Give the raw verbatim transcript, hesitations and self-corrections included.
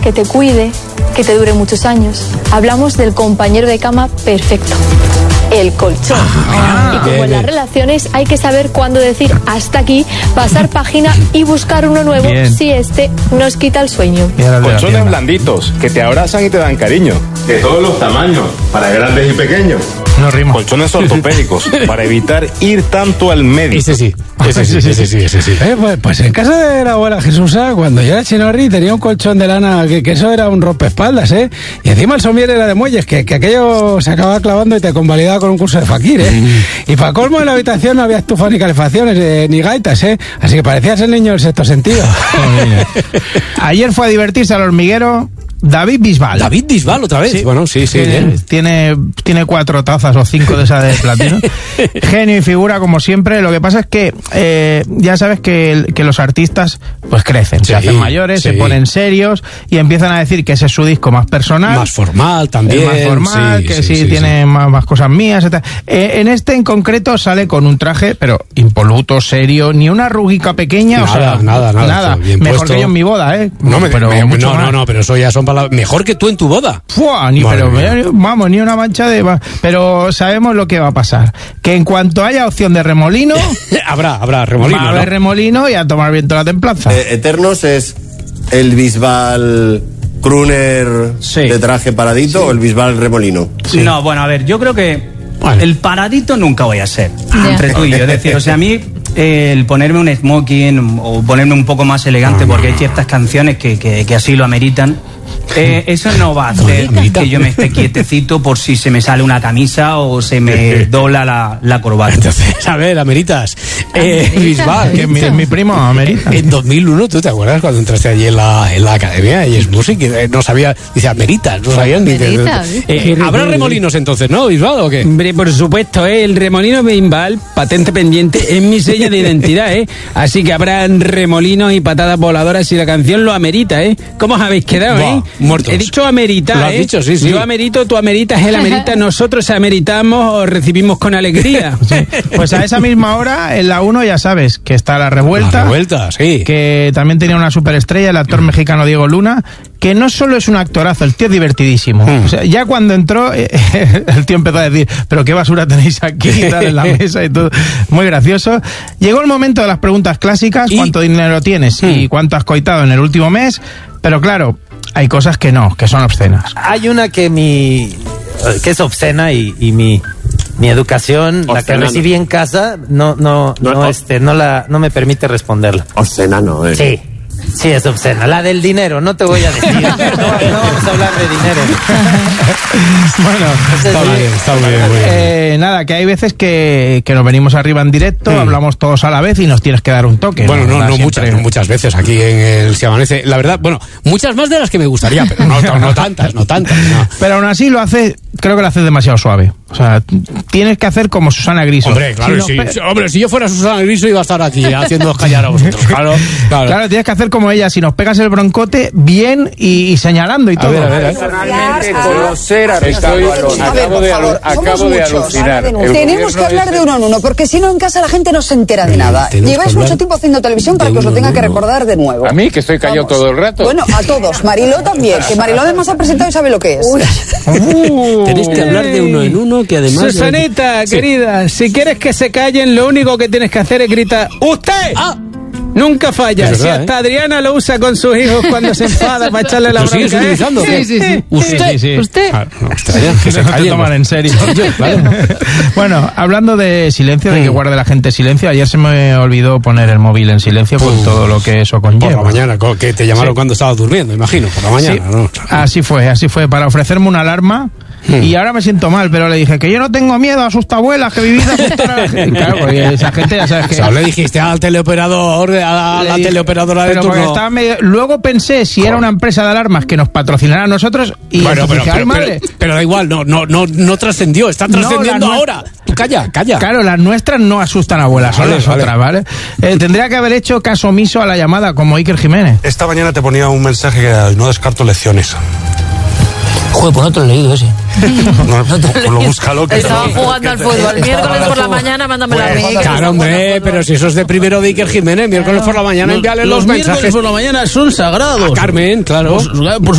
que te cuide, que te dure muchos años. Hablamos del compañero de cama perfecto, el colchón. Ah, y como bien, en las relaciones hay que saber cuándo decir hasta aquí, pasar página y buscar uno nuevo bien. Si este nos quita el sueño. Colchones blanditos, que te abrazan y te dan cariño. De todos los tamaños, para grandes y pequeños. No rimo. Colchones ortopédicos, para evitar ir tanto al médico. Ese sí, ese sí, ese sí, ese sí. Eh, pues, pues en casa de la abuela Jesusa, cuando yo era chinorri, tenía un colchón de lana, que, que eso era un rompeespaldas, ¿eh? Y encima el somier era de muelles, que, que aquello se acababa clavando y te convalidaba con un curso de fakir, ¿eh? Mm. Y para colmo en la habitación no había estufa ni calefacciones, eh, ni gaitas, ¿eh? Así que parecías el niño del sexto sentido. Ayer fue a divertirse al hormiguero David Bisbal. David Bisbal otra vez. Sí. Bueno, sí, sí. Tiene, tiene, tiene cuatro tazas o cinco de esas de platino. Genio y figura como siempre. Lo que pasa es que eh, ya sabes que, el, que los artistas pues crecen, sí, se hacen mayores, sí. se ponen serios y empiezan a decir que ese es su disco más personal. Más formal también. Más formal, sí, que sí, sí, sí tiene sí. Más, más cosas mías. Etcétera. Eh, en este en concreto sale con un traje, pero impoluto, serio, ni una arruguita pequeña. Nada, o sea, nada, nada. nada. Mejor puesto. que yo en mi boda, ¿eh? No, me, pero me, mucho no, más. no, no, pero eso ya son palabras. Mejor que tú en tu boda. Fua, ni, pero, vamos, ni una mancha de... Pero sabemos lo que va a pasar. Que en cuanto haya opción de remolino... habrá, habrá remolino, va a haber ¿no? remolino y a tomar viento la templanza. Eh, Eternos es el Bisbal crooner sí. de traje paradito sí. o el Bisbal remolino. Sí. No, bueno, a ver, yo creo que vale. el paradito nunca voy a ser. Yeah. Entre tú y yo. Es decir, o sea, a mí... el ponerme un smoking o ponerme un poco más elegante, porque hay ciertas canciones que, que, que así lo ameritan, eh, eso no va a hacer que yo me esté quietecito por si se me sale una camisa o se me dobla la, la corbata. Entonces, a ver, ameritas. Eh, Bisbal, que mi, mi primo amerita. En dos mil uno, ¿tú te acuerdas cuando entraste allí en la, en la academia y es música? No sabía, dice ameritas, no sabían ni que... Eh, ¿Habrá remolinos entonces, no, Bisbal, o qué? Hombre, por supuesto, ¿eh? El remolino Bisbal, patente pendiente, es mi sello de identidad, ¿eh? Así que habrá remolinos y patadas voladoras si la canción lo amerita, ¿eh? ¿Cómo os habéis quedado, eh? Wow, muertos. He dicho ameritar, lo has ¿eh? dicho, sí, sí. Yo amerito, tú ameritas, él amerita, nosotros ameritamos o recibimos con alegría. Sí. Pues a esa misma hora, en la uno ya sabes que está La Revuelta. La Revuelta, sí. Que también tenía una superestrella, el actor mexicano Diego Luna, que no solo es un actorazo, el tío es divertidísimo. Mm. O sea, ya cuando entró, eh, el tío empezó a decir, pero qué basura tenéis aquí y tal en la mesa y todo. Muy gracioso. Llegó el momento de las preguntas clásicas, ¿y? ¿Cuánto dinero tienes? Mm. ¿Y cuánto has coitado en el último mes? Pero claro, hay cosas que no, que son obscenas. Hay una que mi que es obscena y, y mi mi educación, obscena, la que recibí en casa, no no no, no este no la no me permite responderla. Obscena no, eh. Sí. Sí, es obscena. La del dinero, no te voy a decir. No, no vamos a hablar de dinero. Bueno, está bien, está muy bien. Muy bien. Eh, nada, que hay veces que, que nos venimos arriba en directo, mm. hablamos todos a la vez y nos tienes que dar un toque. Bueno, no, no, no muchas, no muchas veces aquí en el Se Amanece. La verdad, bueno, muchas más de las que me gustaría, pero no, no, no tantas, no tantas. No. Pero aún así lo hace, creo que lo haces demasiado suave. O sea, tienes que hacer como Susana Griso. Hombre, claro, si, sí. Hombre, si yo fuera Susana Griso iba a estar aquí haciendo callar a vosotros. Claro, claro. Claro, tienes que hacer como ella, si nos pegas el broncote, bien y, y señalando y todo. A ver, a ver, personalmente, conocer a Ricardo Alonso. Acabo de, alu acabo de alucinar. Tenemos que hablar de uno en uno, porque si no en casa la gente no se entera de nada. Lleváis mucho tiempo haciendo televisión para que os lo tenga que recordar de nuevo. ¿A mí, que estoy callado todo el rato? Bueno, a todos. Mariló también, que Mariló además ha presentado y sabe lo que es. Uh, Tenéis que hablar de uno en uno, que además... Susanita, sí. Querida, si quieres que se callen, lo único que tienes que hacer es gritar ¡usted! ¡Ah! Nunca falla. Verdad, si hasta ¿eh? Adriana lo usa con sus hijos cuando se enfada para echarle la bronca. ¿Lo sigues utilizando? Sí, sí, sí. ¿Usted? Sí, sí. ¿Usted? Ah, no, usted que se no te toman en serio. Claro. Bueno, hablando de silencio, de que guarde la gente silencio, ayer se me olvidó poner el móvil en silencio por uh, todo lo que eso conlleva. Por la mañana, que te llamaron sí. cuando estabas durmiendo, imagino, por la mañana. Sí. ¿No? Así fue, así fue, para ofrecerme una alarma. Hmm. Y ahora me siento mal, pero le dije que yo no tengo miedo, asusta abuelas, que vivís asustar a la gente. Claro, porque esa gente ya sabes que... O sea, le dijiste al teleoperador, a la, a la dije, teleoperadora de turno. Estaba medio... Luego pensé si era una empresa de alarmas que nos patrocinara a nosotros y bueno, pero, dije, pero, madre. Pero, pero da igual, no, no, no, no trascendió, está trascendiendo no, ahora. Tú calla, calla. Claro, las nuestras no asustan a abuelas, son vale, las vale. otras, ¿vale? Eh, tendría que haber hecho caso omiso a la llamada, como Iker Jiménez. Esta mañana te ponía un mensaje que no descarto lecciones. Joder, pues no te lo he leído ese. Pues lo búscalo. Que Estaba no, jugando al fútbol. Miércoles por la mañana, mándamelo a mí. Claro, hombre, pero si eso es de primero de Iker Jiménez, miércoles por la mañana envíale los, los mensajes. Miércoles por la mañana son sagrados. A Carmen, claro. Pues, por